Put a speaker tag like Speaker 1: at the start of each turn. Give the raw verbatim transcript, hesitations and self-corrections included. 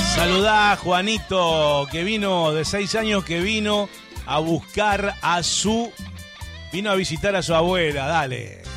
Speaker 1: Saludá a Juanito, que vino de seis años, que vino a buscar a su... Vino a visitar a su abuela, dale.